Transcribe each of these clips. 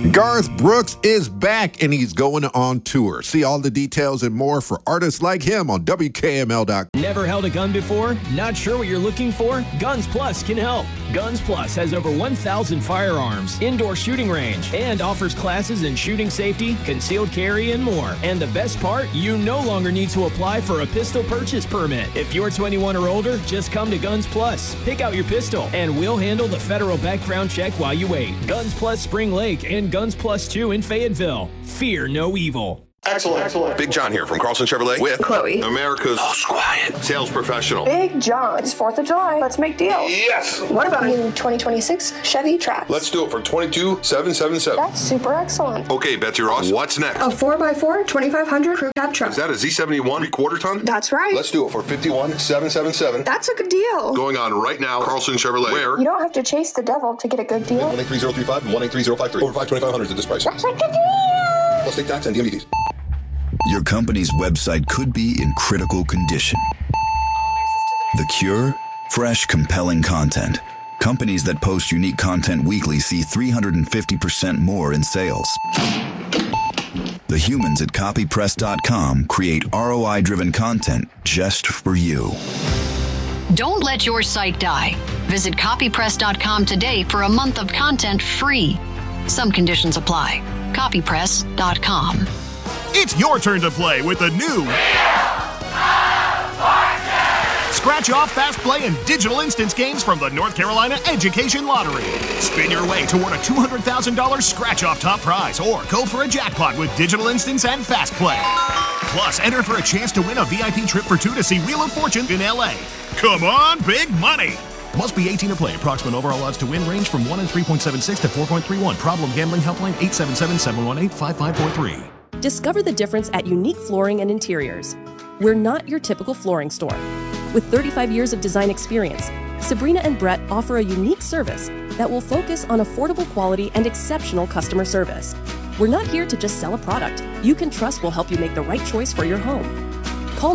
Garth Brooks is back and he's going on tour. See all the details and more for artists like him on WKML.com. Never held a gun before? Not sure what you're looking for? Guns Plus can help. Guns Plus has over 1,000 firearms, indoor shooting range, and offers classes in shooting safety, concealed carry, and more. And the best part, you no longer need to apply for a pistol purchase permit. If you're 21 or older, just come to Guns Plus, pick out your pistol, and we'll handle the federal background check while you wait. Guns Plus Spring Lake and Guns Plus 2 in Fayetteville. Fear no evil. Excellent. Big John here from Carlson Chevrolet with Chloe, America's most quiet sales professional. Big John. It's 4th of July. Let's make deals. Yes. What about new 2026 Chevy Trax? Let's do it for $22,777. That's super excellent. Okay, Betsy Ross, what's next? A 4x4 2500 crew cab truck. Is that a Z71 3/4 ton? That's right. Let's do it for $51,777. That's a good deal. Going on right now, Carlson Chevrolet. Where? You don't have to chase the devil to get a good deal. 183035 and 183053. Over 5,2,500 at this price. That's a good deal. Plus take tax and DMVs. Your company's website could be in critical condition. The cure? Fresh, compelling content. Companies that post unique content weekly see 350% more in sales. The humans at copypress.com create ROI-driven content just for you. Don't let your site die. Visit copypress.com today for a month of content free. Some conditions apply. Copypress.com. It's your turn to play with the new Scratch Off, Fast Play, and Digital Instance games from the North Carolina Education Lottery. Spin your way toward a $200,000 Scratch Off top prize or go for a jackpot with Digital Instance and Fast Play. Plus, enter for a chance to win a VIP trip for two to see Wheel of Fortune in LA. Come on, big money! Must be 18 to play. Approximate overall odds to win range from 1 in 3.76 to 4.31. Problem gambling helpline 877-718-5543. Discover the difference at Unique Flooring and Interiors. We're not your typical flooring store. With 35 years of design experience, Sabrina and Brett offer a unique service that will focus on affordable quality and exceptional customer service. We're not here to just sell a product you can trust will help you make the right choice for your home. Call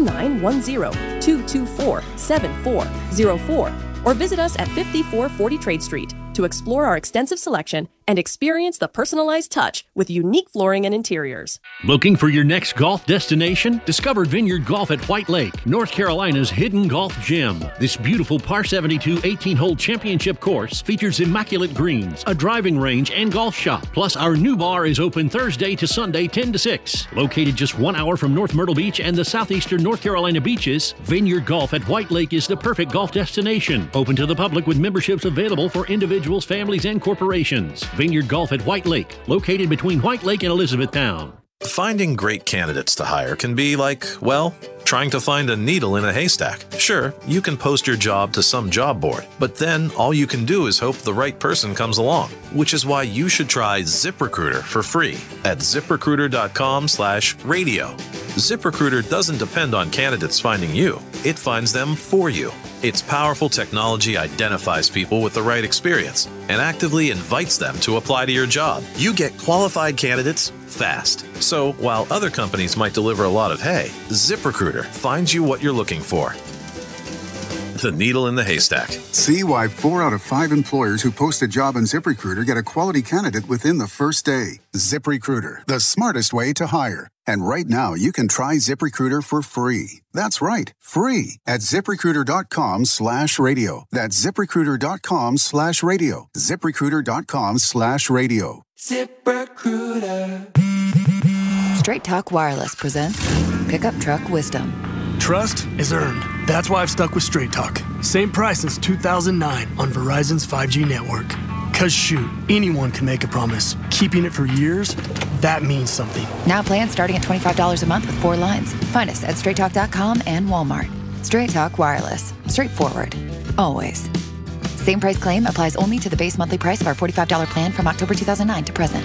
910-224-7404 or visit us at 5440 Trade Street to explore our extensive selection and experience the personalized touch with Unique Flooring and Interiors. Looking for your next golf destination? Discover Vineyard Golf at White Lake, North Carolina's hidden golf gem. This beautiful par 72 18-hole championship course features immaculate greens, a driving range, and golf shop. Plus, our new bar is open Thursday to Sunday 10 to 6. Located just 1 hour from North Myrtle Beach and the southeastern North Carolina beaches, Vineyard Golf at White Lake is the perfect golf destination. Open to the public with memberships available for individuals, families, and corporations. Vineyard Golf at White Lake, located between White Lake and Elizabethtown. Finding great candidates to hire can be like, well, trying to find a needle in a haystack. Sure, you can post your job to some job board, but then all you can do is hope the right person comes along, which is why you should try ZipRecruiter for free at ZipRecruiter.com/radio. ZipRecruiter doesn't depend on candidates finding you. It finds them for you. Its powerful technology identifies people with the right experience and actively invites them to apply to your job. You get qualified candidates fast. So while other companies might deliver a lot of hay, ZipRecruiter finds you what you're looking for. The needle in the haystack. See why 4 out of 5 employers who post a job on ZipRecruiter get a quality candidate within the first day. ZipRecruiter, the smartest way to hire. And right now, you can try ZipRecruiter for free. That's right, free at ZipRecruiter.com/radio. That's ZipRecruiter.com/radio. ZipRecruiter.com/radio. ZipRecruiter. Straight Talk Wireless presents Pickup Truck Wisdom. Trust is earned. That's why I've stuck with Straight Talk. Same price since 2009 on Verizon's 5G network. Cause shoot, anyone can make a promise. Keeping it for years, that means something. Now plans starting at $25 a month with 4 lines. Find us at StraightTalk.com and Walmart. Straight Talk Wireless. Straightforward. Always. Same price claim applies only to the base monthly price of our $45 plan from October 2009 to present.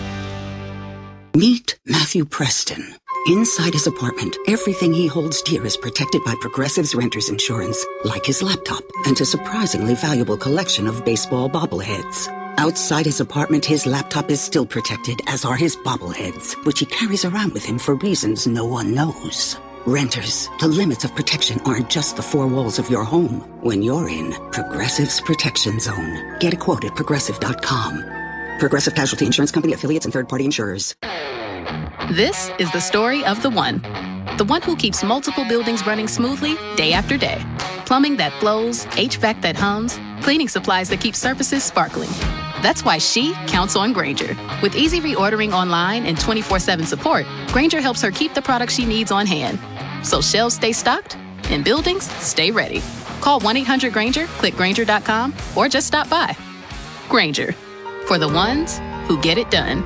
Meet Matthew Preston. Inside his apartment, everything he holds dear is protected by Progressive's renter's insurance, like his laptop and a surprisingly valuable collection of baseball bobbleheads. Outside his apartment, his laptop is still protected, as are his bobbleheads, which he carries around with him for reasons no one knows. Renters, the limits of protection aren't just the 4 walls of your home. When you're in Progressive's Protection Zone, get a quote at Progressive.com. Progressive Casualty Insurance Company, affiliates, and third-party insurers. This is the story of the one who keeps multiple buildings running smoothly day after day. Plumbing that flows, HVAC that hums, cleaning supplies that keep surfaces sparkling. That's why she counts on Grainger. With easy reordering online and 24/7 support, Grainger helps her keep the products she needs on hand. So shelves stay stocked and buildings stay ready. Call 1-800-GRAINGER, click Grainger.com, or just stop by. Grainger, for the ones who get it done.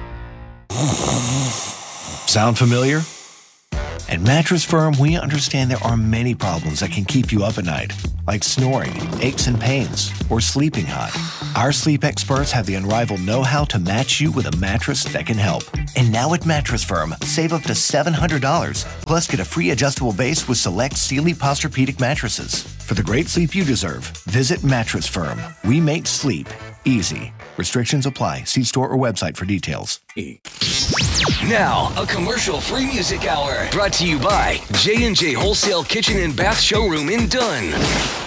Sound familiar? At Mattress Firm, we understand there are many problems that can keep you up at night, like snoring, aches and pains, or sleeping hot. Our sleep experts have the unrivaled know-how to match you with a mattress that can help. And now at Mattress Firm, save up to $700, plus get a free adjustable base with select Sealy Posturepedic mattresses. For the great sleep you deserve, visit Mattress Firm. We make sleep easy. Restrictions apply. See store or website for details. Now, a commercial-free music hour brought to you by J&J Wholesale Kitchen and Bath Showroom in Dunn.